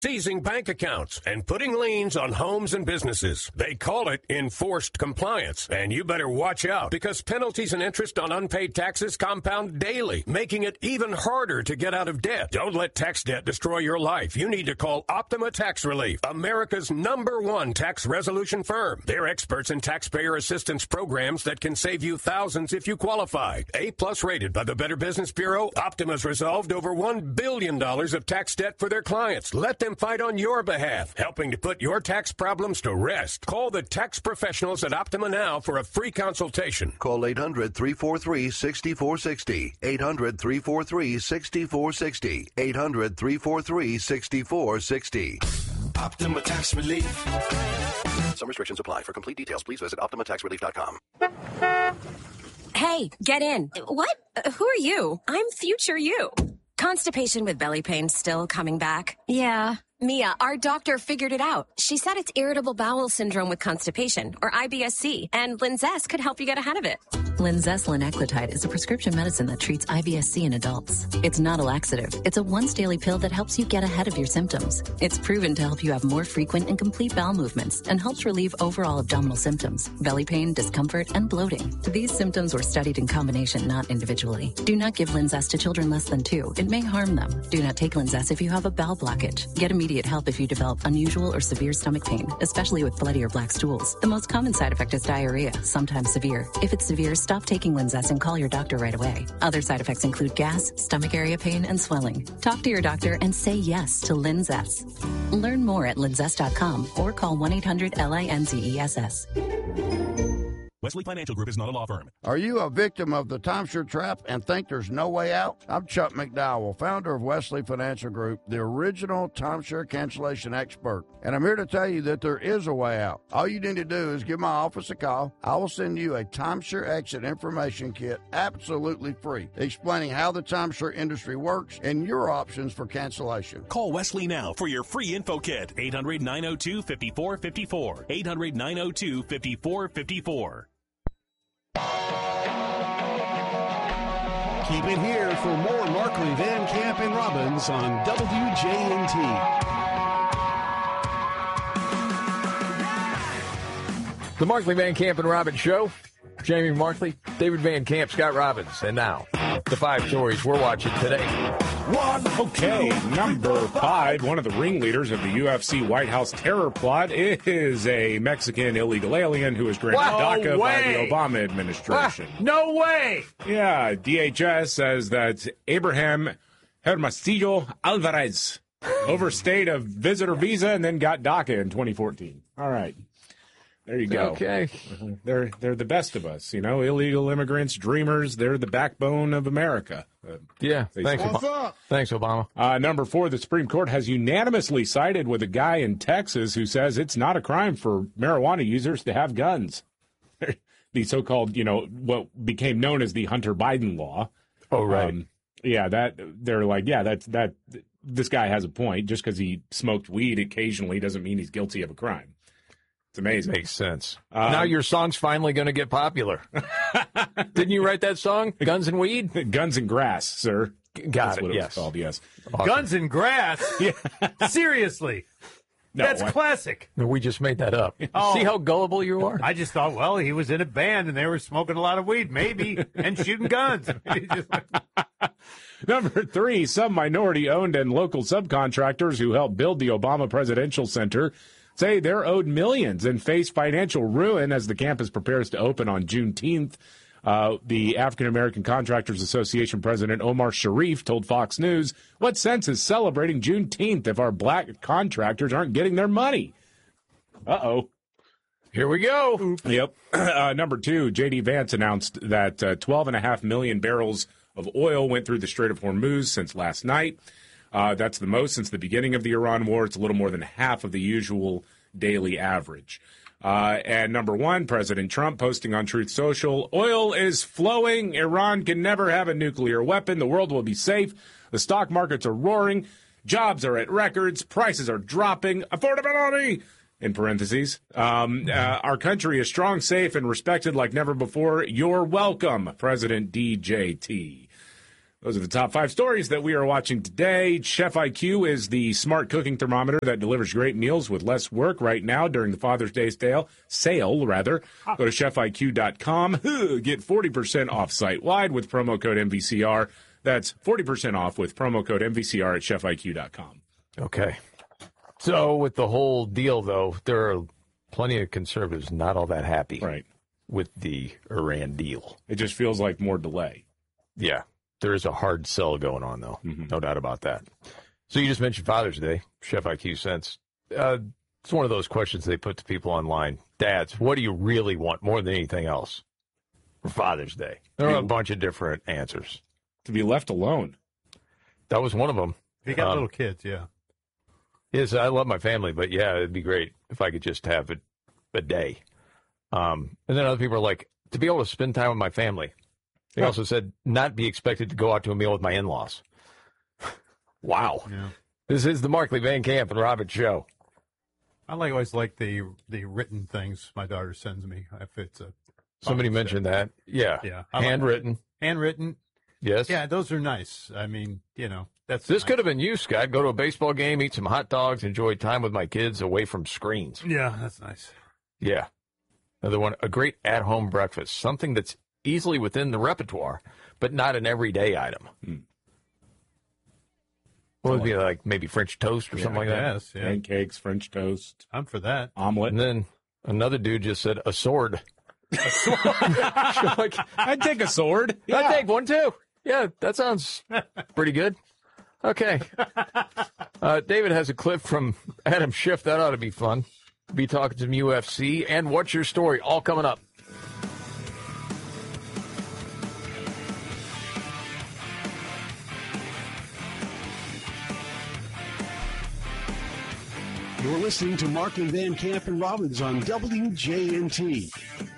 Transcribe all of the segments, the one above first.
seizing bank accounts, and putting liens on homes and businesses. They call it enforced compliance, and you better watch out because penalties and interest on unpaid taxes compound daily, making it even harder to get out of debt. Don't let tax debt destroy your life. You need to call Optima Tax Relief, America's #1 tax resolution firm. They're experts in taxpayer assistance programs that can save you thousands if you qualify. A+ rated by the Better Business Bureau, Optima's resolved over $1 billion of tax debt for their clients. Let them fight on your behalf, helping to put your tax problems to rest. Call the tax professionals at Optima now for a free consultation. Call 800-343-6460. 800-343-6460. 800-343-6460. Optima Tax Relief. Some restrictions apply. For complete details, please visit OptimaTaxRelief.com. Hey, get in. What? Who are you? I'm future you. Constipation with belly pain still coming back? Yeah. Mia, our doctor figured it out. She said it's irritable bowel syndrome with constipation, or IBS-C, and Linzess could help you get ahead of it. Linzess linaclotide is a prescription medicine that treats IBS-C in adults. It's not a laxative. It's a once-daily pill that helps you get ahead of your symptoms. It's proven to help you have more frequent and complete bowel movements and helps relieve overall abdominal symptoms, belly pain, discomfort, and bloating. These symptoms were studied in combination, not individually. Do not give Linzess to children less than 2. It may harm them. Do not take Linzess if you have a bowel blockage. Get immediate help if you develop unusual or severe stomach pain, especially with bloody or black stools. The most common side effect is diarrhea, sometimes severe. If it's severe, stop taking Linzess and call your doctor right away. Other side effects include gas, stomach area pain, and swelling. Talk to your doctor and say yes to Linzess. Learn more at linzess.com or call 1-800-LINZESS. Wesley Financial Group is not a law firm. Are you a victim of the timeshare trap and think there's no way out? I'm Chuck McDowell, founder of Wesley Financial Group, the original timeshare cancellation expert. And I'm here to tell you that there is a way out. All you need to do is give my office a call. I will send you a timeshare exit information kit absolutely free, explaining how the timeshare industry works and your options for cancellation. Call Wesley now for your free info kit. 800-902-5454. 800-902-5454. Keep it here for more Markley, Van Camp, and Robbins on WJNT. The Markley, Van Camp, and Robbins Show. Jamie Markley, David Van Camp, Scott Robbins. And now, the 5 stories we're watching today. Okay, number 5, one of the ringleaders of the UFC White House terror plot is a Mexican illegal alien who was granted DACA by the Obama administration. No way! Yeah, DHS says that Abraham Hermosillo Alvarez overstayed a visitor visa and then got DACA in 2014. All right. There you go. Okay. They're the best of us, you know, illegal immigrants, dreamers. They're the backbone of America. Yeah. Thanks, Obama. Thanks, Obama. Number 4, the Supreme Court has unanimously sided with a guy in Texas who says it's not a crime for marijuana users to have guns. The so-called, you know, what became known as the Hunter Biden law. Oh, right. That they're like, that this guy has a point. Just because he smoked weed occasionally doesn't mean he's guilty of a crime. It's amazing. Makes sense. Now your song's finally going to get popular. Didn't you write that song? Guns and Weed? Guns and Grass, sir. That's what it was called, yes. Awesome. Guns and Grass? Yeah. Seriously. No, that's classic. No, we just made that up. Oh. See how gullible you are? I just thought, well, he was in a band and they were smoking a lot of weed, maybe, and shooting guns. Number 3, some minority-owned and local subcontractors who helped build the Obama Presidential Center say they're owed millions and face financial ruin as the campus prepares to open on Juneteenth. The African American Contractors Association president Omar Sharif told Fox News, "What sense is celebrating Juneteenth if our black contractors aren't getting their money?" Uh-oh. Here we go. Yep. Number 2, J.D. Vance announced that 12.5 million barrels of oil went through the Strait of Hormuz since last night. That's the most since the beginning of the Iran war. It's a little more than half of the usual daily average. And number 1, President Trump posting on Truth Social, "Oil is flowing. Iran can never have a nuclear weapon. The world will be safe. The stock markets are roaring. Jobs are at records. Prices are dropping. Affordability," in parentheses. "Our country is strong, safe, and respected like never before. You're welcome, President DJT." Those are the top 5 stories that we are watching today. Chef IQ is the smart cooking thermometer that delivers great meals with less work right now during the Father's Day sale. Go to chefiq.com. Get 40% off site-wide with promo code MVCR. That's 40% off with promo code MVCR at chefiq.com. Okay. So with the whole deal, though, there are plenty of conservatives not all that happy with the Iran deal. It just feels like more delay. Yeah. There is a hard sell going on, though. No doubt about that. So you just mentioned Father's Day, Chef IQ Sense. It's one of those questions they put to people online. Dads, what do you really want more than anything else for Father's Day? There are a bunch of different answers. To be left alone. That was one of them. If you got little kids, yeah. Yes, I love my family, but yeah, it'd be great if I could just have a day. And then other people are like, to be able to spend time with my family. They also said not be expected to go out to a meal with my in-laws. Wow. Yeah. This is the Markley, Van Camp, and Robbins Show. I always like the written things my daughter sends me. If it's a somebody mentioned that. Yeah. Yeah. Handwritten. Handwritten. Yes. Yeah, those are nice. I mean, that's this nice. could have been you, Scott. Go to a baseball game, eat some hot dogs, enjoy time with my kids away from screens. Yeah, that's nice. Yeah. Another one, a great at-home breakfast, something that's easily within the repertoire, but not an everyday item. What would be like maybe French toast or something like that? Yes, yeah. Pancakes, French toast. I'm for that. Omelet. And then another dude just said a sword. A sword? Like, I'd take a sword. Yeah. I'd take one too. Yeah, that sounds pretty good. Okay. David has a clip from Adam Schiff. That ought to be fun. Be talking some UFC. And what's your story? All coming up. You're listening to Markley, Van Camp, and Robbins on WJNT.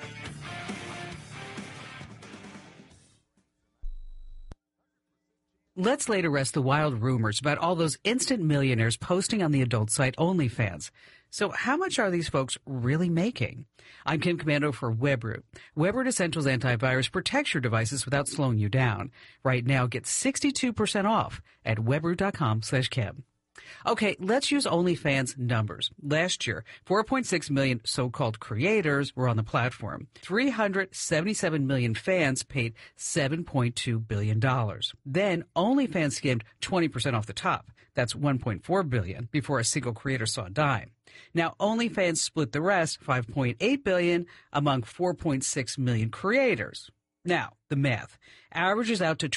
Let's lay to rest the wild rumors about all those instant millionaires posting on the adult site OnlyFans. So how much are these folks really making? I'm Kim Commando for WebRoot. WebRoot Essentials Antivirus protects your devices without slowing you down. Right now, get 62% off at webroot.com/Kim. Okay, let's use OnlyFans numbers. Last year, 4.6 million so-called creators were on the platform. 377 million fans paid $7.2 billion. Then OnlyFans skimmed 20% off the top. That's $1.4 billion before a single creator saw a dime. Now, OnlyFans split the rest, $5.8 billion, among 4.6 million creators. Now, the math averages out to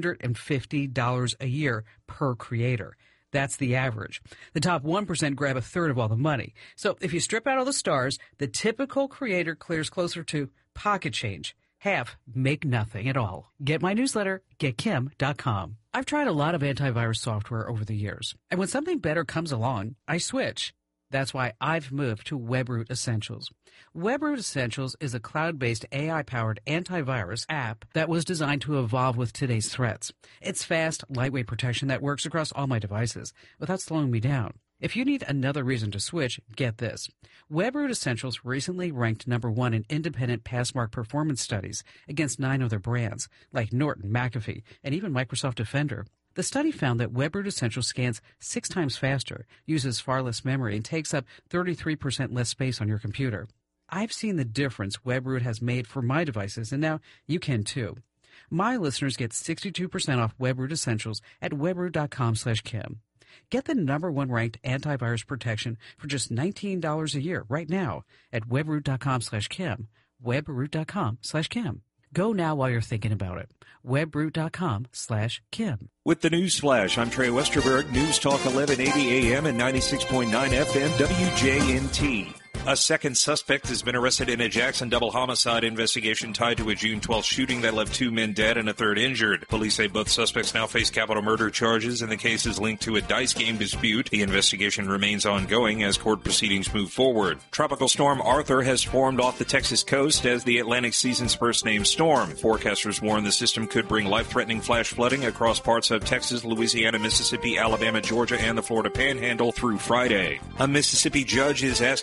$1,250 a year per creator. That's the average. The top 1% grab a third of all the money. So if you strip out all the stars, the typical creator clears closer to pocket change. Half make nothing at all. Get my newsletter, getkim.com. I've tried a lot of antivirus software over the years, and when something better comes along, I switch. That's why I've moved to WebRoot Essentials. WebRoot Essentials is a cloud-based AI-powered antivirus app that was designed to evolve with today's threats. It's fast, lightweight protection that works across all my devices without slowing me down. If you need another reason to switch, get this. WebRoot Essentials recently ranked #1 in independent Passmark performance studies against 9 other brands, like Norton, McAfee, and even Microsoft Defender. The study found that WebRoot Essentials scans 6 times faster, uses far less memory, and takes up 33% less space on your computer. I've seen the difference WebRoot has made for my devices, and now you can too. My listeners get 62% off WebRoot Essentials at webroot.com/Kim. Get the #1 ranked antivirus protection for just $19 a year right now at webroot.com/Kim. webroot.com/Kim. Go now while you're thinking about it. webroot.com/Kim. With the News Flash, I'm Trey Westerberg, News Talk 1180 AM and 96.9 FM WJNT. A second suspect has been arrested in a Jackson double homicide investigation tied to a June 12th shooting that left 2 men dead and a third injured. Police say both suspects now face capital murder charges, and the case is linked to a dice game dispute. The investigation remains ongoing as court proceedings move forward. Tropical storm Arthur has formed off the Texas coast as the Atlantic season's first-named storm. Forecasters warn the system could bring life-threatening flash flooding across parts of Texas, Louisiana, Mississippi, Alabama, Georgia, and the Florida Panhandle through Friday. A Mississippi judge is asking the governor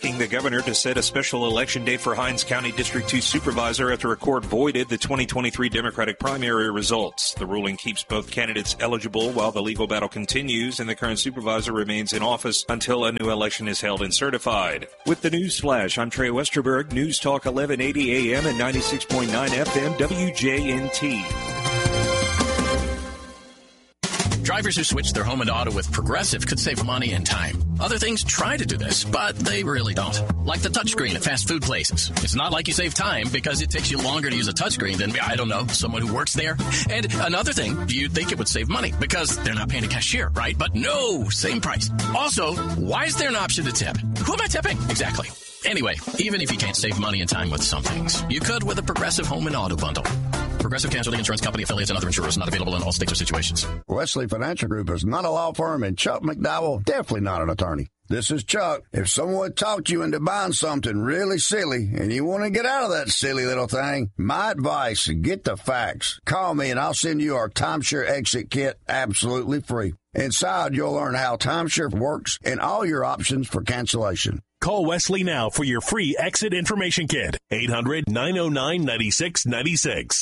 governor to set a special election date for Hinds County District 2 supervisor after a court voided the 2023 Democratic primary results. The ruling keeps both candidates eligible while the legal battle continues, and the current supervisor remains in office until a new election is held and certified. With the News Flash, I'm Trey Westerberg, News Talk 1180 AM and 96.9 FM WJNT. Drivers who switch their home and auto with Progressive could save money and time. Other things try to do this, but they really don't. Like the touchscreen at fast food places. It's not like you save time because it takes you longer to use a touchscreen than, I don't know, someone who works there. And another thing, you'd think it would save money because they're not paying a cashier, right? But no, same price. Also, why is there an option to tip? Who am I tipping? Exactly. Anyway, even if you can't save money and time with some things, you could with a Progressive home and auto bundle. Progressive Casualty Insurance Company, affiliates, and other insurers not available in all states or situations. Wesley Financial Group is not a law firm, and Chuck McDowell, definitely not an attorney. This is Chuck. If someone talked you into buying something really silly and you want to get out of that silly little thing, my advice, get the facts. Call me and I'll send you our timeshare exit kit absolutely free. Inside, you'll learn how timeshare works and all your options for cancellation. Call Wesley now for your free exit information kit. 800-909-9696.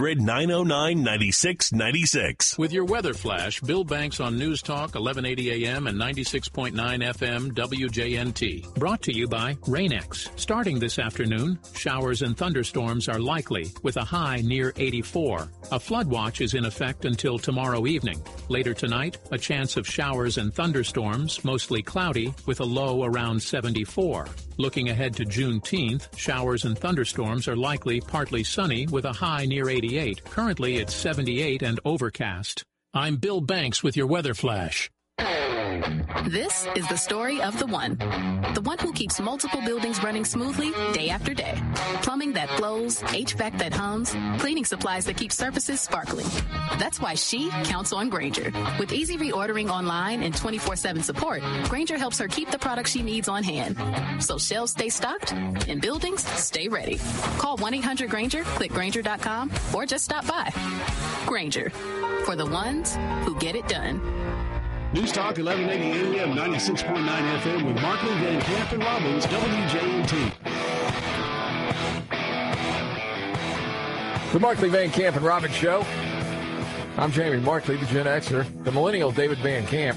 800-909-9696. With your weather flash, Bill Banks on News Talk 1180 AM and 96.9 FM WJNT. Brought to you by Rain-X. Starting this afternoon, showers and thunderstorms are likely with a high near 84. A flood watch is in effect until tomorrow evening. Later tonight, a chance of showers and thunderstorms, mostly cloudy, with a low around 74. Looking ahead to Juneteenth, showers and thunderstorms are likely partly sunny with a high near 88. Currently, it's 78 and overcast. I'm Bill Banks with your weather flash. This is the story of the one who keeps multiple buildings running smoothly day after day. Plumbing that flows, HVAC that hums, cleaning supplies that keep surfaces sparkling. That's why she counts on Grainger. With easy reordering online and 24/7 support, Grainger helps her keep the products she needs on hand. So shelves stay stocked and buildings stay ready. Call 1-800-GRAINGER, click Grainger.com, or just stop by. Grainger, for the ones who get it done. News Talk 1180 AM, 96.9 FM with Markley, Van Camp, and Robbins, WJNT. The Markley, Van Camp, and Robbins Show. I'm Jamie Markley, the Gen Xer, the millennial David Van Camp,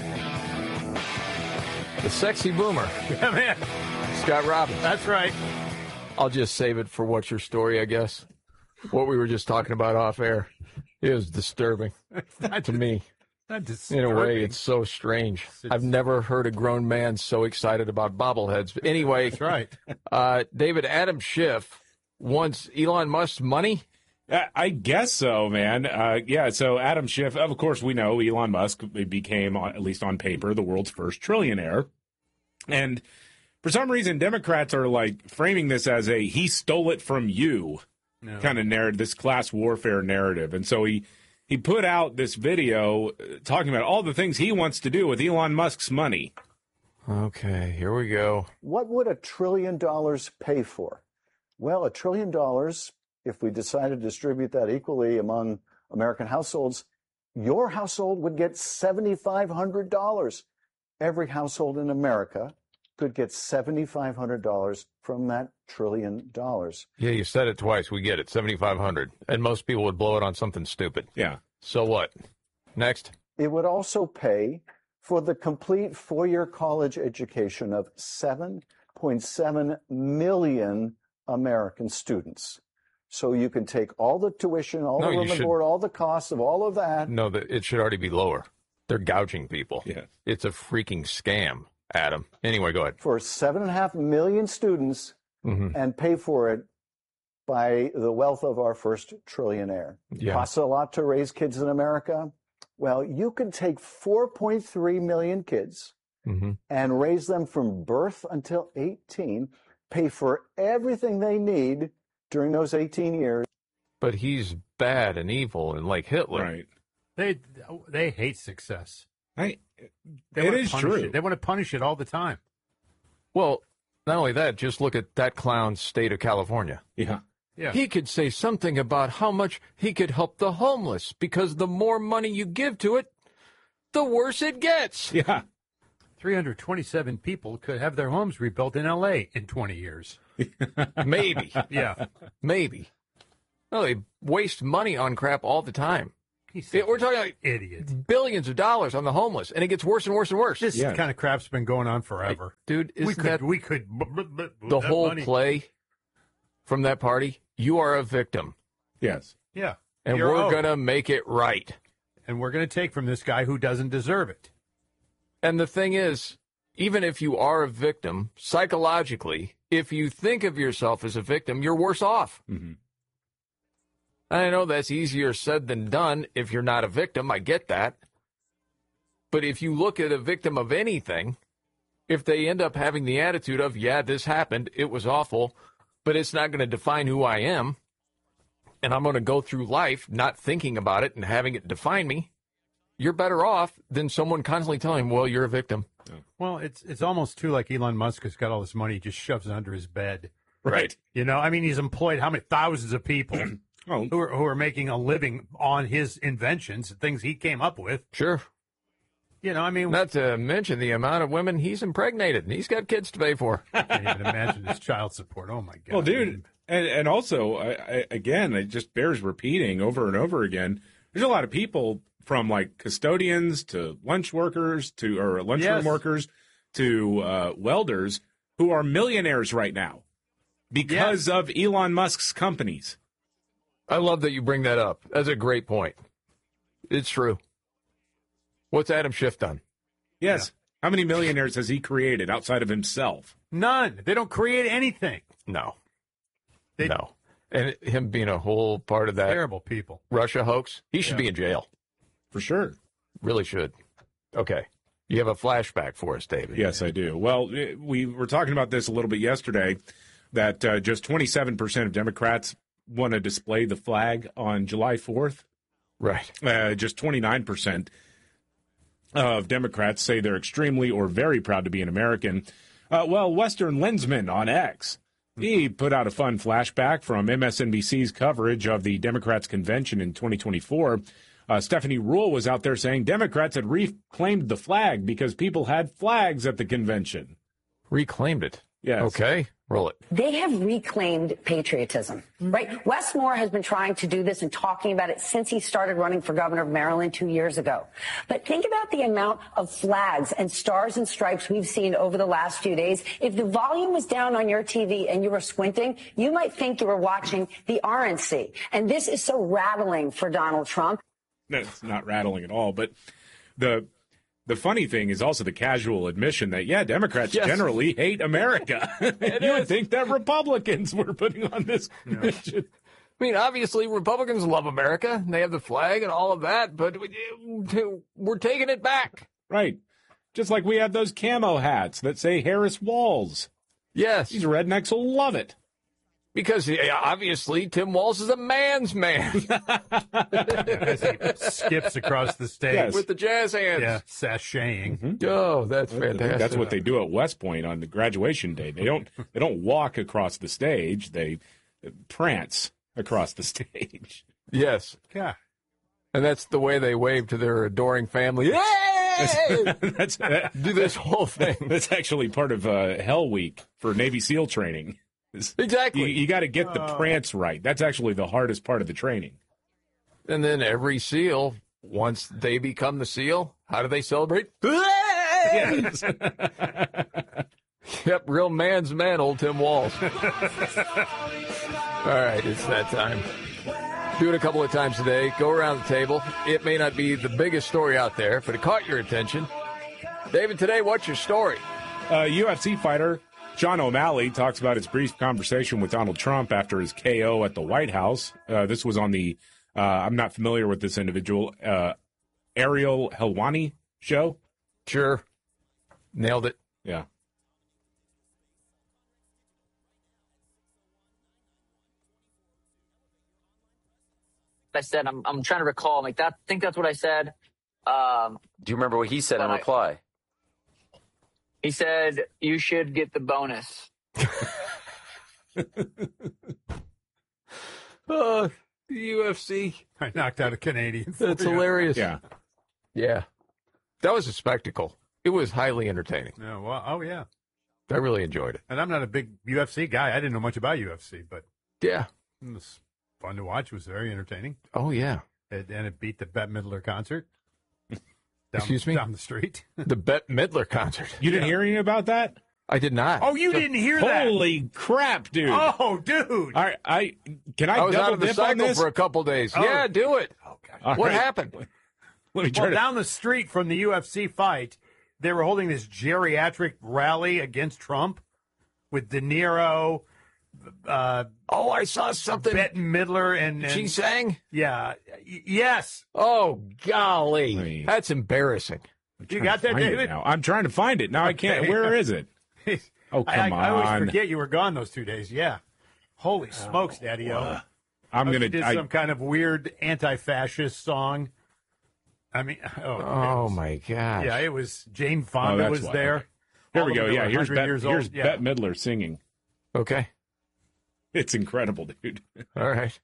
the sexy boomer. Yeah, man. Scott Robbins. That's right. I'll just save it for What's Your Story, I guess. What we were just talking about off air is disturbing to me. In a way, it's so strange. I've never heard a grown man so excited about bobbleheads. But anyway, that's right. David, Adam Schiff wants Elon Musk's money? I guess so, man. So Adam Schiff, of course, we know Elon Musk became, at least on paper, the world's first trillionaire. And for some reason, Democrats are like framing this as a he stole it from you kind of narrative, this class warfare narrative. And so he put out this video talking about all the things he wants to do with Elon Musk's money. Okay, here we go. What would $1 trillion pay for? Well, $1 trillion, if we decide to distribute that equally among American households, your household would get $7,500. Every household in America could get $7,500 from that $1 trillion. Yeah, you said it twice. We get it, $7,500. And most people would blow it on something stupid. Yeah. So what? Next. It would also pay for the complete four-year college education of 7.7 million American students. So you can take all the tuition, all the room and board, all the costs of all of that. No, it should already be lower. They're gouging people. Yeah. It's a freaking scam, Adam. Anyway, go ahead. For 7.5 million students and pay for it by the wealth of our first trillionaire. Yeah. Costs a lot to raise kids in America. Well, you can take 4.3 million kids and raise them from birth until 18, pay for everything they need during those 18 years. But he's bad and evil and like Hitler. Right. They hate success. It is true. They want to punish it all the time. Well, not only that, just look at that clown's state of California. Yeah. He could say something about how much he could help the homeless because the more money you give to it, the worse it gets. Yeah. 327 people could have their homes rebuilt in L.A. in 20 years. Maybe. Yeah. Maybe. No, they waste money on crap all the time. We're talking like idiot. Billions of dollars on the homeless, and it gets worse and worse and worse. This kind of crap's been going on forever. Dude, we could the whole play from that party? You are a victim. Yes. Yeah. And we're going to make it right. And we're going to take from this guy who doesn't deserve it. And the thing is, even if you are a victim, psychologically, if you think of yourself as a victim, you're worse off. Mm-hmm. I know that's easier said than done if you're not a victim. I get that. But if you look at a victim of anything, if they end up having the attitude of, yeah, this happened, it was awful, but it's not going to define who I am, and I'm going to go through life not thinking about it and having it define me, you're better off than someone constantly telling him, well, you're a victim. Well, it's almost too like Elon Musk has got all this money, he just shoves it under his bed. Right. You know, I mean, he's employed how many thousands of people who are making a living on his inventions, things he came up with. Sure. You know, I mean, not to mention the amount of women he's impregnated, and he's got kids to pay for. I can't even imagine his child support. Oh, my God. Well, dude, and also, again, it just bears repeating over and over again. There's a lot of people from, like, custodians to lunch workers or lunchroom workers to welders who are millionaires right now because of Elon Musk's companies. I love that you bring that up. That's a great point. It's true. What's Adam Schiff done? Yes. How many millionaires has he created outside of himself? None. They don't create anything. No. No. And him being a whole part of that terrible people Russia hoax, he should be in jail. For sure. Really should. Okay. You have a flashback for us, David. Yes, I do. Well, we were talking about this a little bit yesterday, that just 27% of Democrats want to display the flag on July 4th. Right. Just 29% of Democrats say they're extremely or very proud to be an American. Well, Western Lensman on X, he put out a fun flashback from MSNBC's coverage of the Democrats' convention in 2024. Stephanie Ruhle was out there saying Democrats had reclaimed the flag because people had flags at the convention. Reclaimed it? Yes. Okay. Roll it. They have reclaimed patriotism, right? Wes Moore has been trying to do this and talking about it since he started running for governor of Maryland 2 years ago. But think about the amount of flags and stars and stripes we've seen over the last few days. If the volume was down on your TV and you were squinting, you might think you were watching the RNC. And this is so rattling for Donald Trump. No, it's not rattling at all. But the funny thing is also the casual admission that, Democrats generally hate America. You would think that Republicans were putting on this convention. I mean, obviously, Republicans love America. They have the flag and all of that, but we're taking it back. Right. Just like we have those camo hats that say Harris Walls. Yes. These rednecks will love it. Because, obviously, Tim Walz is a man's man. As he skips across the stage. With the jazz hands. Yeah, sashaying. Mm-hmm. Oh, that's fantastic. That's what they do at West Point on the graduation day. They don't walk across the stage. They prance across the stage. Yes. Yeah. And that's the way they wave to their adoring family. Yay! Do this whole thing. That's actually part of Hell Week for Navy SEAL training. Exactly. You got to get the prance right. That's actually the hardest part of the training. And then every SEAL, once they become the SEAL, how do they celebrate? Yes. Yep, real man's man, old Tim Walz. All right, it's that time. Do it a couple of times today. Go around the table. It may not be the biggest story out there, but it caught your attention. David, today, what's your story? UFC fighter Sean O'Malley talks about his brief conversation with Donald Trump after his KO at the White House. This was on the, I'm not familiar with this individual, Ariel Helwani show. Sure. Nailed it. Yeah. I said, I'm trying to recall. I think that's what I said. Do you remember what he said in reply? He said, you should get the bonus. The UFC. I knocked out a Canadian. That's hilarious. Yeah. Yeah. That was a spectacle. It was highly entertaining. Yeah, well, oh, yeah. I really enjoyed it. And I'm not a big UFC guy. I didn't know much about UFC, but yeah, it was fun to watch. It was very entertaining. Oh, yeah. And it beat the Bette Midler concert. Excuse me? Down the street. The Bette Midler concert. You didn't hear anything about that? I did not. Oh, you didn't hear that? Holy crap, dude! Oh, dude! All right, I was double out of the dip on cycle this for a couple days. Oh. Yeah, do it. Oh, God. What happened? Let me try down the street from the UFC fight, they were holding this geriatric rally against Trump with De Niro. I saw something. Bette Midler and she sang. Yeah. Yes. Oh, golly, that's embarrassing. You got that, David? Now. I'm trying to find it now. I can't. Where is it? Oh, come on! I always forget you were gone those 2 days. Yeah. Holy smokes, Daddy-O. I'm gonna did some kind of weird anti-fascist song. I mean, oh my gosh! Yeah, it was Jane Fonda was there. Okay. Here we go. Yeah, here's Bette Bette Midler singing. Okay, it's incredible, dude. All right.